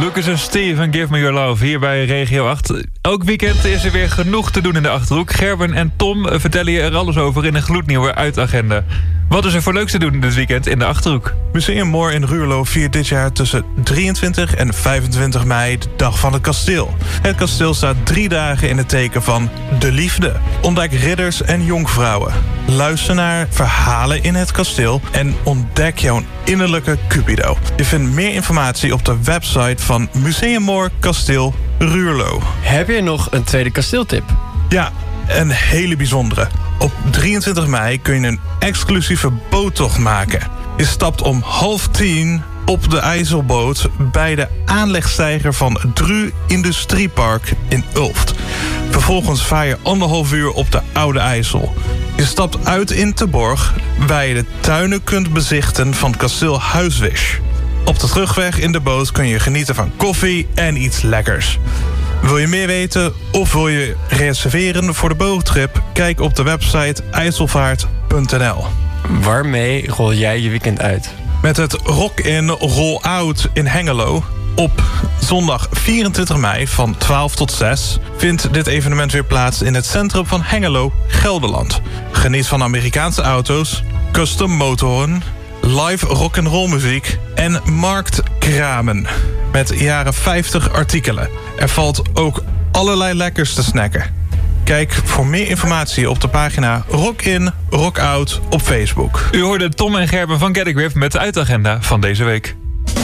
Lucas en Steve en Give Me Your Love hier bij Regio 8. Elk weekend is er weer genoeg te doen in de Achterhoek. Gerben en Tom vertellen je er alles over in een gloednieuwe uitagenda. Wat is er voor leuks te doen dit weekend in de Achterhoek? Museum Moor in Ruurlo viert dit jaar tussen 23 en 25 mei de Dag van het Kasteel. Het kasteel staat 3 dagen in het teken van de liefde. Ontdek ridders en jonkvrouwen. Luister naar verhalen in het kasteel en ontdek jouw innerlijke Cupido. Je vindt meer informatie op de website van Museum Moor Kasteel Ruurlo. Heb je nog een tweede kasteeltip? Ja, een hele bijzondere. Op 23 mei kun je een exclusieve boottocht maken. Je stapt om 9:30 op de IJsselboot bij de aanlegsteiger van Dru Industriepark in Ulft. Vervolgens vaar je 1,5 uur op de Oude IJssel. Je stapt uit in Terborg, waar je de tuinen kunt bezichten van kasteel Huiswisch. Op de terugweg in de boot kun je genieten van koffie en iets lekkers. Wil je meer weten of wil je reserveren voor de boottrip? Kijk op de website ijsselvaart.nl. Waarmee rol jij je weekend uit? Met het Rock in Roll Out in Hengelo. Op zondag 24 mei van 12 tot 6 vindt dit evenement weer plaats in het centrum van Hengelo, Gelderland. Geniet van Amerikaanse auto's, custom motoren, live rock'n'roll muziek en marktkramen met jaren 50 artikelen. Er valt ook allerlei lekkers te snacken. Kijk voor meer informatie op de pagina Rock In, Rock Out op Facebook. U hoorde Tom en Gerben van Get a Grip met de uitagenda van deze week.